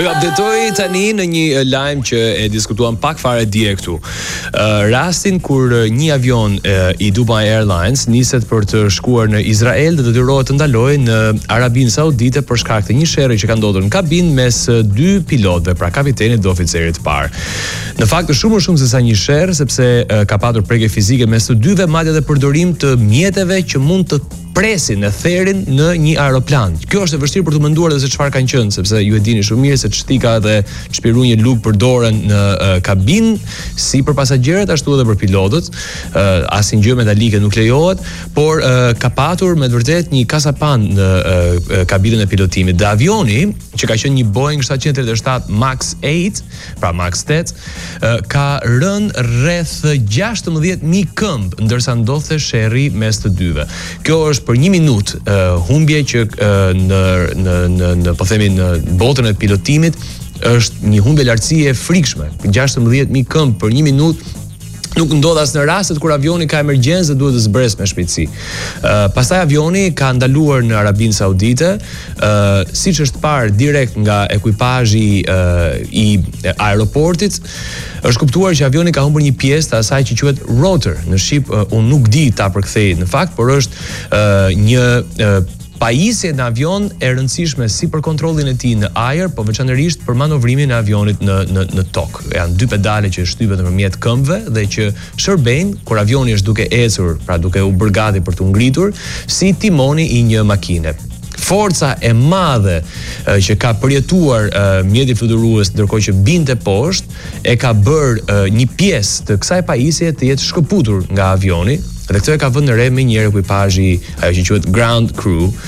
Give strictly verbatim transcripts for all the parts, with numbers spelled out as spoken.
Po ju updatoj tani në një lajm që e diskutuam pak fare dje këtu. Uh, rastin kur një avion uh, i Dubai Airlines niset për të shkuar në Izrael dhe detyrohet të ndalojë në Arabinë Saudite për shkak të një sherrri që ka ndodhur në kabinë mes dy pilotëve, pra kapitenit dhe oficerit të parë. Në fakt është shumë më shumë se sa një sherr, sepse uh, ka patur prekje fizike mes të dyve, madje edhe përdorim të mjeteve që mund të presin e therin në një aeroplan. Kjo është e vështirë për të menduar edhe se çfarë kanë qenë, sepse ju e dini shumë mirë se çtika dhe çpiru një lugë për dorën në uh, kabinë, si për pasagerët ashtu edhe për pilotët. Uh, asnjë gjë metalike nuk lejohet, por uh, ka patur me të vërtet një kasapan në uh, kabinën e pilotimit. Dhe avioni, që ka qenë një Boeing shtatëqind e tridhjetë e shtatë Max osem, pra Max osem, uh, ka rënë rreth gjashtëmbëdhjetë mijë këmbë ndërsa ndodhte sherrri mes të dyve. Kjo është për një minutë uh, humbje që uh, në, në, në, në, po themi, në botën e pilotimit është një humbje lartësie e frikshme. gjashtëmbëdhjetë mijë këmbë për një minutë nuk ndodh as në rastet kur avioni ka emergjencë dhe duhet të zbresë me shpejtësi. Uh, pastaj avioni ka ndaluar në Arabinë Saudite, uh, siç është parë direkt nga ekuipazhi uh, i aeroportit, është kuptuar që avioni ka humbur një pjesë të asaj që quhet rotor. Në shqip uh, unë nuk di ta përkthej në fakt, por është uh, një uh, pajisje në avion e rëndësishme si për kontrollin e tij në ajër, po veçanërisht për manovrimin e avionit në në në tokë. Janë dy pedale që shtypen nëpërmjet këmbëve dhe që shërbejnë kur avioni është duke ecur, pra duke u bërë gati për të ngritur, si timoni i një makine. Forca e madhe uh, që ka përjetuar uh, mjeti fluturues ndërkohë që binte poshtë e ka bërë uh, një pjesë të kësaj pajisje të jetë shkëputur nga avioni. Dhe këtë e ka vënë në re me njëherë ekuipazhi, ajo që quhet ground crew, uh,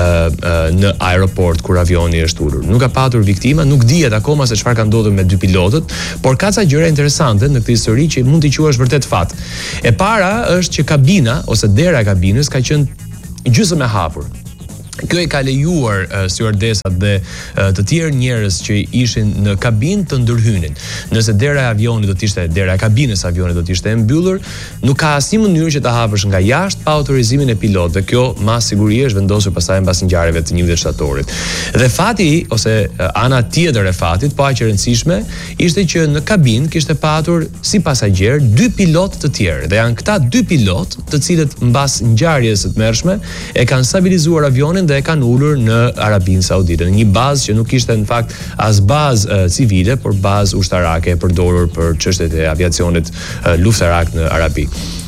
uh, në aeroport kur avioni është ulur. Nuk ka patur viktima, nuk dihet akoma se çfarë ka ndodhur me dy pilotët, por ka ca gjëra interesante në këtë histori që mund t'i quash vërtet fat. E para është që kabina ose dera e kabinës ka qenë gjysmë e hapur. Kjo e ka lejuar uh, stewardesat dhe uh, të tjerë njerëz që ishin në kabinë të ndërhynin. Nëse dera e avionit do të ishte, dera e kabinës së avionit do të ishte e mbyllur, nuk ka asnjë mënyrë që ta hapësh nga jashtë pa autorizimin e pilotëve. Kjo ma siguri është vendosur pastaj mbas ngjarjeve të njëjtët shtatorit. Dhe fati ose uh, ana tjetër e fatit, po aq e rëndësishme, ishte që në kabinë kishte patur si pasagjer dy pilotë të tjerë. Dhe janë këta dy pilotë, të cilët mbas ngjarjes së tmerrshme e kanë stabilizuar avionin dhe e kanë ulur në Arabinë Saudite, në një bazë që nuk ishte në fakt as bazë uh, civile, por bazë ushtarake e përdorur për çështjet e aviacionit uh, luftarak në Arabi.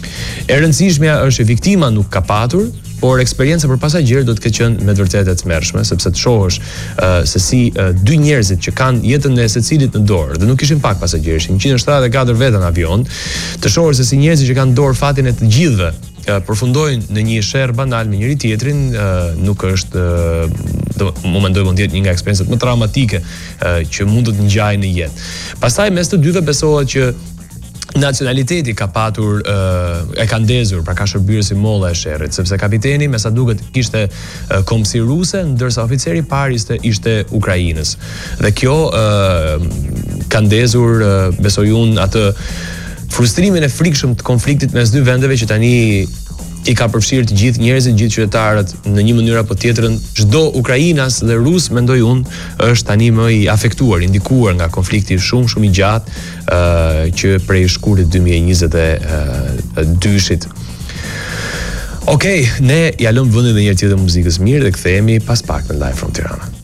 E rëndësishmja është që viktima nuk ka patur, por eksperjenca për pasagjer do të ketë qenë me të vërtetë e tmerrshme, sepse të shohësh uh, se si uh, dy njerëzit që kanë jetën e secilit në dorë, dhe nuk ishin pak pasagjerë, ishin njëqind e shtatëdhjetë e katër vetë në avion, të shohësh se si njerëzit që kanë dorë fatin e të gjithëve Uh, përfundojnë në një sherr banal me njëri tjetrin, uh, nuk është uh, do më mendoj mund të jetë një nga eksperiencat më traumatike uh, që mund të të ngjajë në jetë. Pastaj mes të dyve besohet që nacionaliteti ka patur uh, e ka ndezur, pra ka shërbyer si molla e sherrit, sepse kapiteni me sa duket kishte uh, komsi ruse, ndërsa oficeri i parë ishte ishte Ukrainës. Dhe kjo uh, ka ndezur uh, besoj unë atë frustrimin e frikshëm të konfliktit mes dy vendeve që tani i ka përfshirë të gjithë njerëzit, të gjithë qytetarët në një mënyrë apo tjetrën. Çdo ukrainas dhe rus, mendoj unë, është tani më i afektuar, i ndikuar nga konflikti shumë shumë i gjatë uh, që prej shkurtit dy mijë e njëzet e dyshit. Okej, okay, ne ja lëm vendin edhe një herë tjetër muzikës mirë dhe kthehemi pas pak në Live from Tirana.